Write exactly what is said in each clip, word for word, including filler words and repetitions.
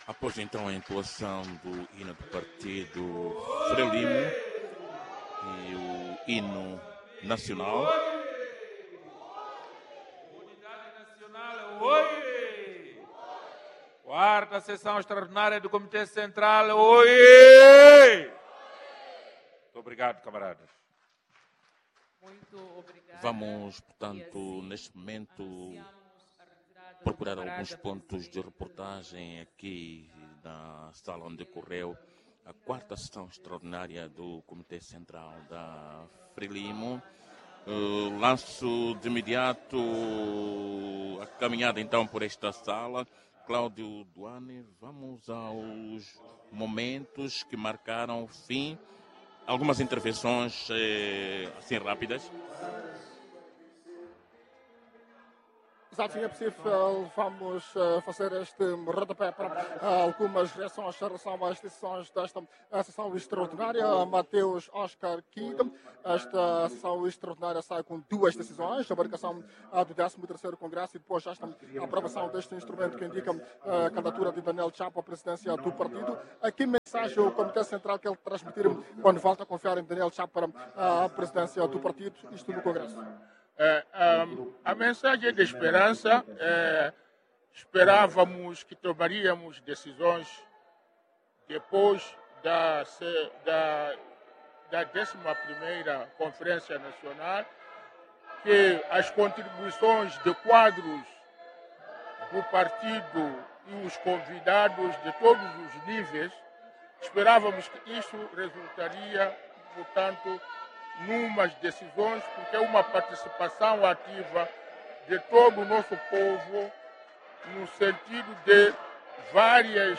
Após então a entoação do hino do partido Frelimo e o hino nacional, Unidade Nacional, oi! Quarta sessão extraordinária do Comitê Central, oi! Muito obrigado, camaradas. Muito obrigada. vamos, E portanto, assim, neste momento anunciamos a retirada do procurar camarada alguns pontos de presidente reportagem aqui na sala onde decorreu a quarta sessão extraordinária do Comitê Central da Frelimo. Uh, lanço de imediato a caminhada então por esta sala. Cláudio Duane, vamos aos momentos que marcaram o fim. Algumas intervenções eh, assim rápidas. Exato, sim, é possível. Vamos uh, fazer este rodapé para uh, algumas reações em relação às decisões desta uh, sessão extraordinária. Mateus Oscar Kid. Esta sessão extraordinária sai com duas decisões: a abarcação uh, do décimo terceiro Congresso e depois esta a aprovação deste instrumento que indica uh, a candidatura de Daniel Chapo à presidência do partido. A que mensagem o Comitê Central quer transmitir quando volta a confiar em Daniel Chapo para uh, a presidência do partido, isto no Congresso? É, um, a mensagem de esperança, é, esperávamos que tomaríamos decisões depois da, da, da décima primeira Conferência Nacional, que as contribuições de quadros do partido e os convidados de todos os níveis, esperávamos que isso resultaria, portanto, numas decisões, porque é uma participação ativa de todo o nosso povo no sentido de várias,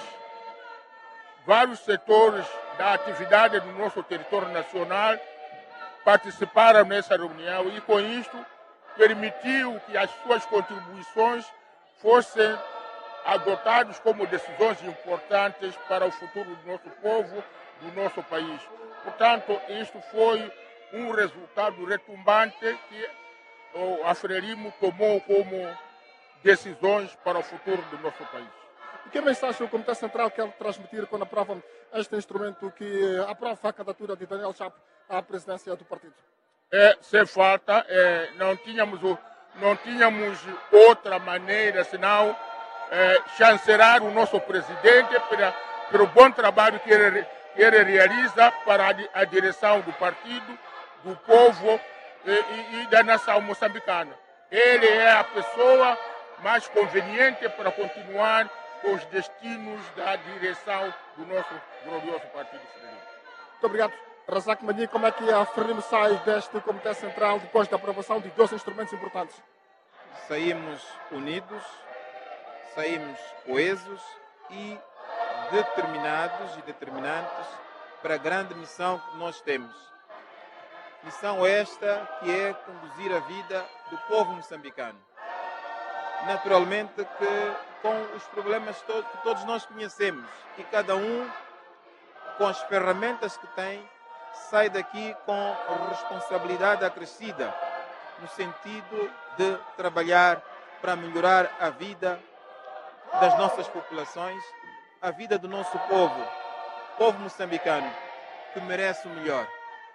vários setores da atividade do nosso território nacional participaram nessa reunião e com isto permitiu que as suas contribuições fossem adotadas como decisões importantes para o futuro do nosso povo, do nosso país. Portanto, isto foi um resultado retumbante que a Frelimo tomou como decisões para o futuro do nosso país. E que mensagem o Comitê Central quer transmitir quando aprova este instrumento que aprova a candidatura de Daniel Chapo à presidência do partido? É, sem falta, é, não, tínhamos, não tínhamos outra maneira senão é, chancelar o nosso presidente pela, pelo bom trabalho que ele, que ele realiza para a, a direção do partido, do povo e, e, e da nação moçambicana. Ele é a pessoa mais conveniente para continuar com os destinos da direção do nosso glorioso Partido Frelimo. Muito obrigado. Razak Mani, como é que a Frelimo sai deste Comitê Central depois da aprovação de dois instrumentos importantes? Saímos unidos, saímos coesos e determinados e determinantes para a grande missão que nós temos. Missão esta que é conduzir a vida do povo moçambicano. Naturalmente que com os problemas que todos nós conhecemos e cada um com as ferramentas que tem, sai daqui com responsabilidade acrescida no sentido de trabalhar para melhorar a vida das nossas populações, a vida do nosso povo, povo moçambicano, que merece o melhor.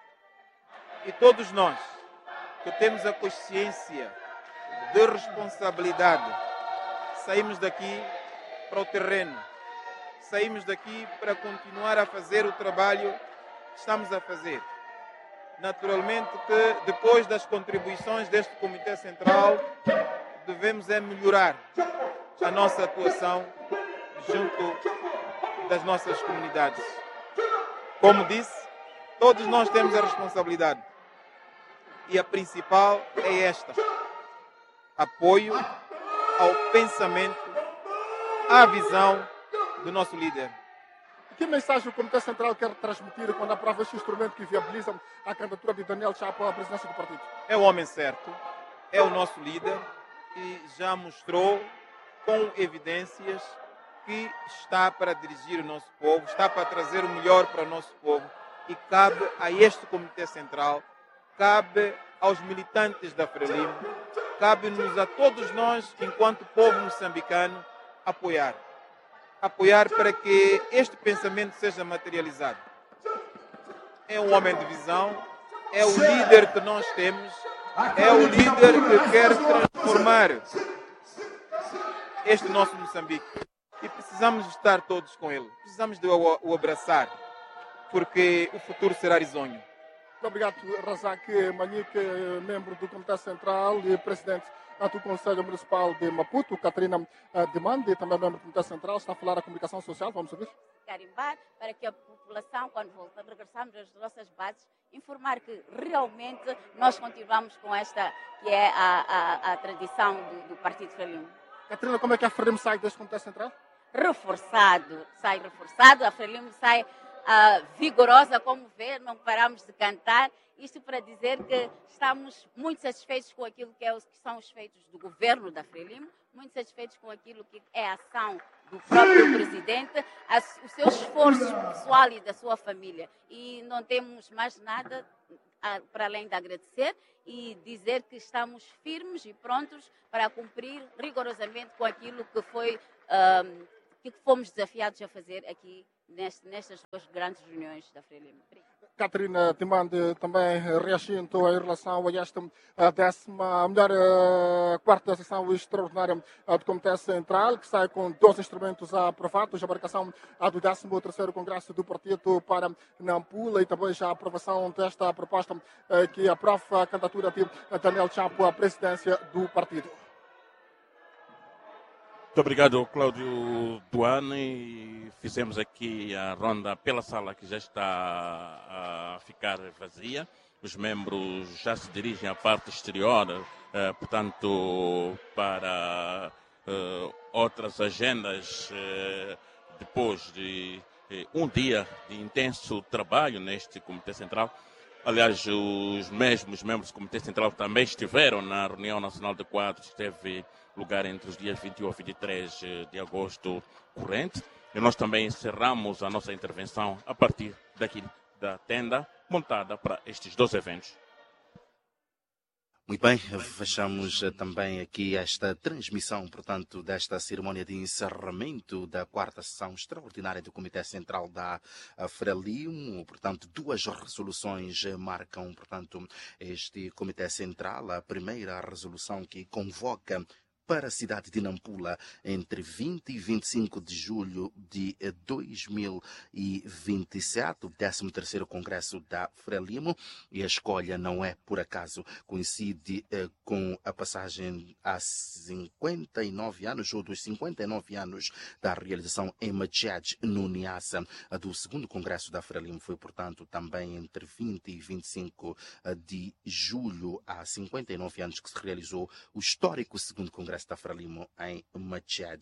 E todos nós que temos a consciência de responsabilidade, saímos daqui para o terreno, saímos daqui para continuar a fazer o trabalho que estamos a fazer. Naturalmente que depois das contribuições deste Comitê Central, devemos é melhorar a nossa atuação junto das nossas comunidades. Como disse, todos nós temos a responsabilidade. E a principal é esta: apoio ao pensamento, à visão do nosso líder. Que mensagem o Comitê Central quer transmitir quando aprova este instrumento que viabiliza a candidatura de Daniel Chapo à presidência do partido? É o homem certo, é o nosso líder e já mostrou com evidências que está para dirigir o nosso povo, está para trazer o melhor para o nosso povo e cabe a este Comitê Central, cabe aos militantes da Frelimo, cabe-nos a todos nós, enquanto povo moçambicano, apoiar. apoiar para que este pensamento seja materializado. É um homem de visão, é o líder que nós temos, é o líder que quer transformar este nosso Moçambique. E precisamos estar todos com ele, precisamos de o, o abraçar, porque o futuro será risonho. Muito obrigado, Razak Manique, membro do Comitê Central e presidente do Conselho Municipal de Maputo. Catarina Demande, também membro do Comitê Central, está a falar da comunicação social. Vamos ouvir. Carimbar para que a população, quando voltamos, regressarmos às nossas bases, informar que realmente nós continuamos com esta que é a, a, a tradição do, do Partido Frelimo. Catarina, como é que a Frelimo sai deste Comitê Central? Reforçado, sai reforçado, a Frelimo sai uh, vigorosa, como vê, não paramos de cantar. Isto para dizer que estamos muito satisfeitos com aquilo que, é os, que são os feitos do governo da Frelimo, muito satisfeitos com aquilo que é a ação do próprio presidente, as, o seu esforço pessoal e da sua família. E não temos mais nada a, para além de agradecer e dizer que estamos firmes e prontos para cumprir rigorosamente com aquilo que foi um, que fomos desafiados a fazer aqui neste, nestas duas grandes reuniões da Frelimo. Catarina Demande também reagindo em relação a esta a décima, a melhor a quarta sessão extraordinária do Comitê Central, que sai com dois instrumentos aprovados, a marcação do décimo terceiro Congresso do Partido para Nampula e também já a aprovação desta proposta que aprova a candidatura de Daniel Chapo à presidência do partido. Muito obrigado, Cláudio Duane. Fizemos aqui a ronda pela sala que já está a ficar vazia. Os membros já se dirigem à parte exterior, eh, portanto, para eh, outras agendas, eh, depois de eh, um dia de intenso trabalho neste Comitê Central. Aliás, os mesmos membros do Comitê Central também estiveram na reunião nacional de quadros, que teve lugar entre os dias vinte e um e vinte e três de agosto corrente. E nós também encerramos a nossa intervenção a partir daqui da tenda montada para estes dois eventos. Muito bem, fechamos também aqui esta transmissão, portanto, desta cerimónia de encerramento da quarta sessão extraordinária do Comitê Central da Frelimo. Portanto, duas resoluções marcam, portanto, este Comitê Central. A primeira resolução que convoca para a cidade de Nampula entre vinte e vinte e cinco de julho de dois mil e vinte e sete, o décimo terceiro Congresso da Frelimo, e a escolha não é por acaso, coincide eh, com a passagem há cinquenta e nove anos, ou dos cinquenta e nove anos da realização em Machad, no Niassa, do segundo Congresso da Frelimo. Foi, portanto, também entre vinte e vinte e cinco de julho, há cinquenta e nove anos, que se realizou o histórico segundo Congresso da Frelimo em Machad.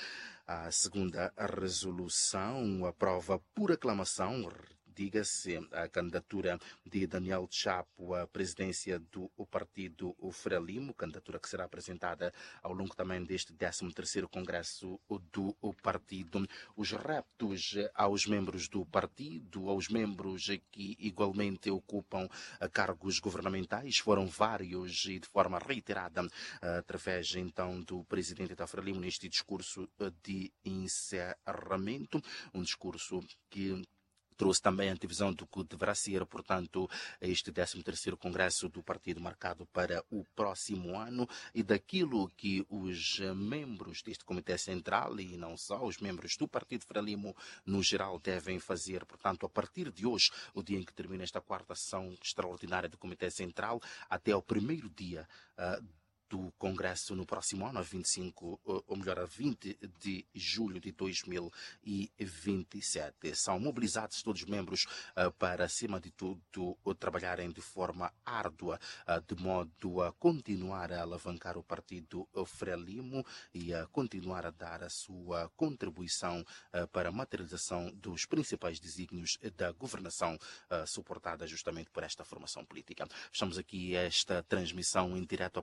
A segunda resolução aprova por aclamação, diga-se, a candidatura de Daniel Chapo à presidência do partido Frelimo, candidatura que será apresentada ao longo também deste décimo terceiro Congresso do partido. Os reptos aos membros do partido, aos membros que igualmente ocupam cargos governamentais, foram vários e de forma reiterada, através então do presidente da Frelimo neste discurso de encerramento, um discurso que trouxe também a antevisão do que deverá ser, portanto, este décimo terceiro Congresso do Partido marcado para o próximo ano e daquilo que os membros deste Comitê Central e não só, os membros do Partido Frelimo no geral devem fazer, portanto, a partir de hoje, o dia em que termina esta quarta sessão extraordinária do Comitê Central, até ao primeiro dia uh, do Congresso no próximo ano, a vinte e cinco, ou melhor, a vinte de julho de dois mil e vinte e sete. São mobilizados todos os membros uh, para, acima de tudo, trabalharem de forma árdua, uh, de modo a continuar a alavancar o partido Frelimo e a continuar a dar a sua contribuição uh, para a materialização dos principais desígnios da governação uh, suportada justamente por esta formação política. Estamos aqui esta transmissão em direto a partir do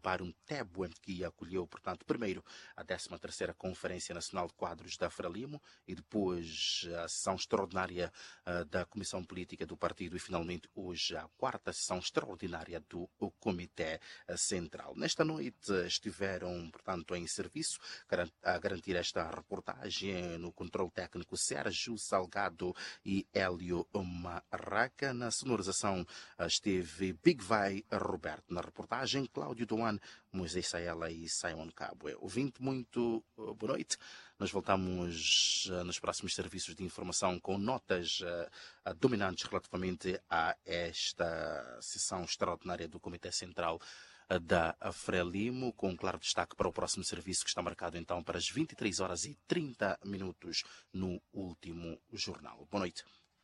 Fórum Tebue, que acolheu, portanto, primeiro a décima terceira Conferência Nacional de Quadros da Frelimo e depois a sessão extraordinária uh, da Comissão Política do Partido e, finalmente, hoje a quarta sessão extraordinária do Comitê Central. Nesta noite estiveram, portanto, em serviço a garantir esta reportagem no controle técnico Sérgio Salgado e Hélio Marraca. Na sonorização esteve Big Vai Roberto. Na reportagem, Cláudio Doan, Moisés Saela e Simon Cabo. Ouvinte, muito boa noite. Nós voltamos uh, nos próximos serviços de informação com notas uh, uh, dominantes relativamente a esta sessão extraordinária do Comitê Central uh, da Frelimo, com um claro destaque para o próximo serviço que está marcado então para as vinte e três horas e trinta minutos no último jornal. Boa noite.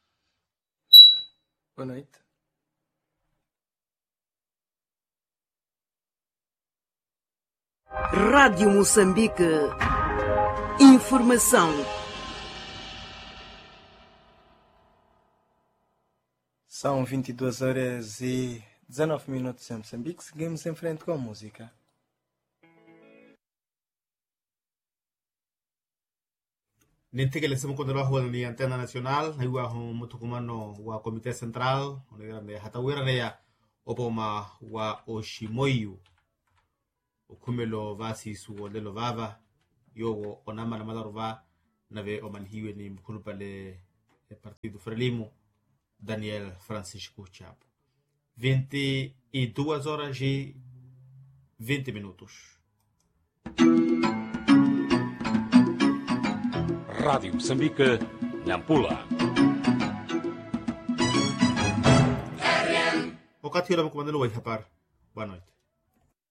Boa noite. Rádio Moçambique. Informação. São vinte e duas horas e dezenove minutos em Moçambique. Seguimos em frente com a música. Nintigele sema quando wa huwa ni antena nacional na wa mutukumano wa Comitê Central onegande hatawira ya opoma wa Oshimoyu okumelo vasi su lelo vava yogo onama na madarva nave omanhiwe ni mkulu pale Partido Frelimo Daniel Francisco Chapo. vinte e duas horas e vinte minutos. Rádio Moçambique, Nampula. O Catira me comandando o Rapar. Boa noite.